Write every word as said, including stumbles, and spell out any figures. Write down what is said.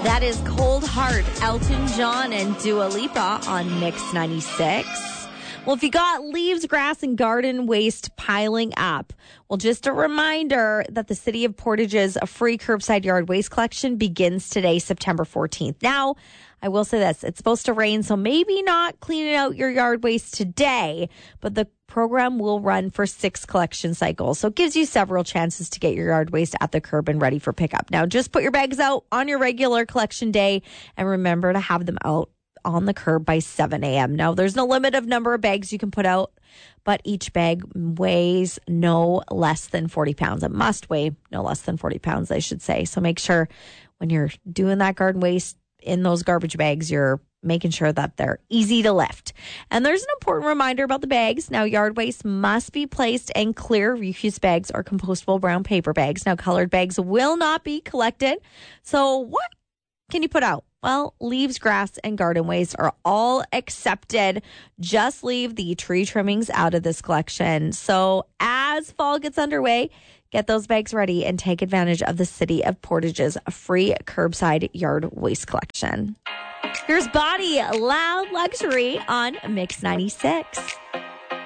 That is Cold Heart, Elton John and Dua Lipa on Mix ninety-six. Well, if you got leaves, grass, and garden waste piling up, well, just a reminder that the City of Portage's free curbside yard waste collection begins today, September fourteenth. Now, I will say this, it's supposed to rain, so maybe not cleaning out your yard waste today, but the program will run for six collection cycles. So it gives you several chances to get your yard waste at the curb and ready for pickup. Now, just put your bags out on your regular collection day and remember to have them out on the curb by seven a.m. Now, there's no limit of number of bags you can put out, but each bag weighs no less than forty pounds. It must weigh no less than forty pounds, I should say. So make sure when you're doing that garden waste in those garbage bags, you're making sure that they're easy to lift. And there's an important reminder about the bags. Now, yard waste must be placed in clear refuse bags or compostable brown paper bags. Now, colored bags will not be collected. So what can you put out? Well, leaves, grass, and garden waste are all accepted. Just leave the tree trimmings out of this collection. So as fall gets underway, get those bags ready and take advantage of the City of Portage's free curbside yard waste collection. Here's Body Loud Luxury on Mix ninety-six.